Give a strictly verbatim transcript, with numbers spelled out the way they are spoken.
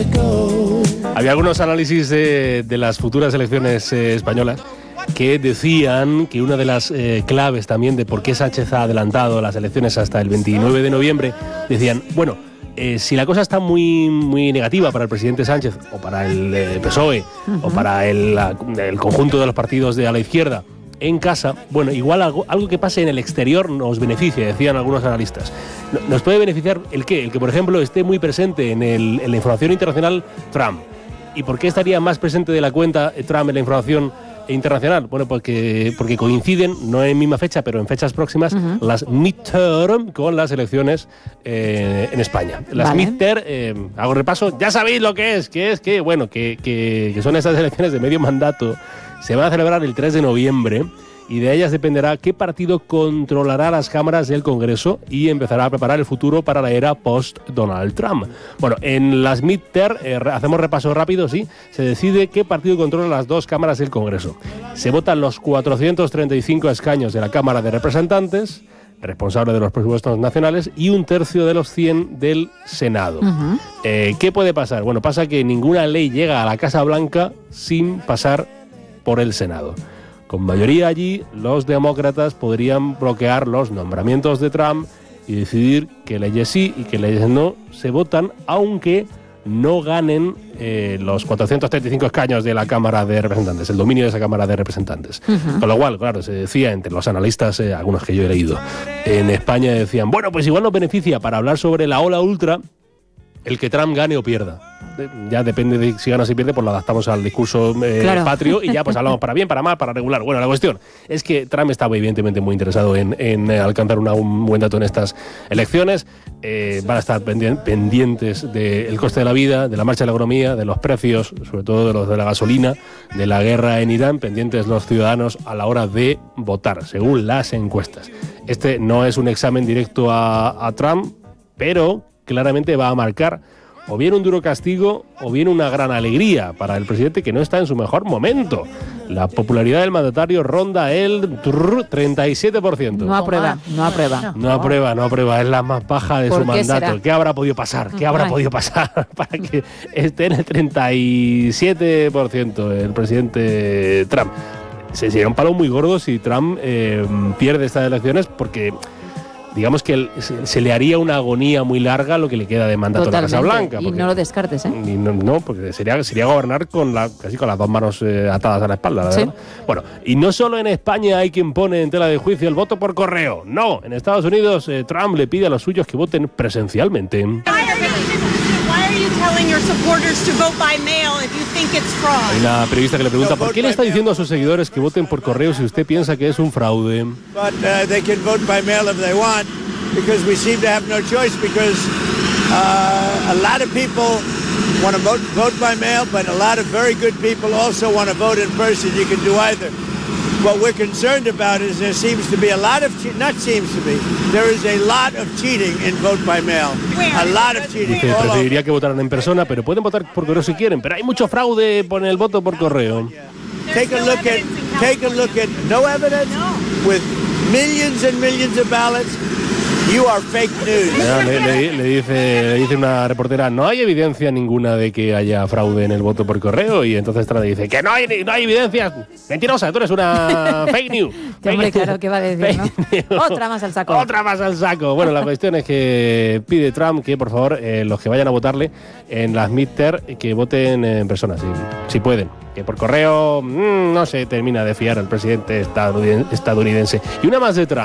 Había algunos análisis de, de las futuras elecciones eh, españolas que decían que una de las eh, claves también de por qué Sánchez ha adelantado las elecciones hasta el veintinueve de noviembre, decían, bueno, eh, si la cosa está muy, muy negativa para el presidente Sánchez o para el eh, P S O E uh-huh. o para el, el conjunto de los partidos de a la izquierda en casa, bueno, igual algo, algo que pase en el exterior nos beneficia, decían algunos analistas. ¿Nos puede beneficiar el qué? El que, por ejemplo, esté muy presente en, el, en la información internacional Trump. ¿Y por qué estaría más presente de la cuenta Trump en la información internacional? Bueno, porque, porque coinciden, no en misma fecha, pero en fechas próximas, uh-huh. las midterm con las elecciones eh, en España. Las vale. midterm, eh, hago repaso, ya sabéis lo que es, que es que, bueno, que, que, que son esas elecciones de medio mandato. Se van a celebrar el tres de noviembre y de ellas dependerá qué partido controlará las cámaras del Congreso y empezará a preparar el futuro para la era post-Donald Trump. Bueno, en las midterm, eh, hacemos repaso rápido, sí, se decide qué partido controla las dos cámaras del Congreso. Se votan los cuatrocientos treinta y cinco escaños de la Cámara de Representantes, responsable de los presupuestos nacionales, y un tercio de los cien del Senado. Uh-huh. Eh, ¿Qué puede pasar? Bueno, pasa que ninguna ley llega a la Casa Blanca sin pasar por el Senado. Con mayoría allí, los demócratas podrían bloquear los nombramientos de Trump y decidir qué leyes sí y qué leyes no se votan, aunque no ganen eh, los cuatrocientos treinta y cinco escaños de la Cámara de Representantes, el dominio de esa Cámara de Representantes. Uh-huh. Con lo cual, claro, se decía entre los analistas, eh, algunos que yo he leído, en España decían, bueno, pues igual nos beneficia para hablar sobre la ola ultra el que Trump gane o pierda. Ya depende de si gana o si pierde, pues lo adaptamos al discurso eh, claro. patrio y ya pues hablamos para bien, para mal, para regular. Bueno, la cuestión es que Trump estaba evidentemente muy interesado en, en alcanzar una, un buen dato en estas elecciones. Eh, van a estar pendientes del coste de la vida, de la marcha de la economía, de los precios, sobre todo de los de la gasolina, de la guerra en Irán, pendientes los ciudadanos a la hora de votar, según las encuestas. Este no es un examen directo a, a Trump, pero claramente va a marcar o bien un duro castigo o bien una gran alegría para el presidente que no está en su mejor momento. La popularidad del mandatario ronda el treinta y siete por ciento. No aprueba, no aprueba. No aprueba, no aprueba, es la más baja de su mandato. Será? ¿Qué habrá podido pasar? ¿Qué habrá Ay. podido pasar para que esté en el treinta y siete por ciento el presidente Trump? Se sería un palo muy gordo si Trump eh, pierde estas elecciones, porque digamos que el, se, se le haría una agonía muy larga lo que le queda de mandato Totalmente. a la Casa Blanca. Y no lo descartes, ¿eh? Y no, no, porque sería, sería gobernar con la, casi con las dos manos eh, atadas a la espalda, la ¿Sí? verdad. Bueno, y no solo en España hay quien pone en tela de juicio el voto por correo. No, en Estados Unidos eh, Trump le pide a los suyos que voten presencialmente. Hay una periodista que le pregunta por qué le está diciendo a sus seguidores que voten por correo si usted piensa que es un fraude. But uh, they can vote by mail if they want, because we seem to have no choice, because uh, a lot of people want to vote, vote by mail, but a lot of very good people also want to vote in person. You can do either. What we're concerned about is there seems to be a lot of, che- not seems to be, there is a lot of cheating in vote by mail. A lot of cheating. Dice, preferiría que votaran en persona, pero pueden votar por correo si quieren, pero hay mucho fraude por el voto por correo. Take a look at, take a look at, no evidence, with millions and millions of ballots. You are fake news. Le, le, le, dice, le dice una reportera, no hay evidencia ninguna de que haya fraude en el voto por correo, y entonces Trump dice que no hay, no hay evidencia. Mentirosa, tú eres una fake news. Hombre, claro, ¿qué va a decir, no? Otra más al saco. Otra más al saco. Bueno, la cuestión es que pide Trump que, por favor, eh, los que vayan a votarle en las midterm, que voten en persona, si, si pueden. Que por correo mmm, no se termina de fiar al presidente estadounidense. Y una más de Trump.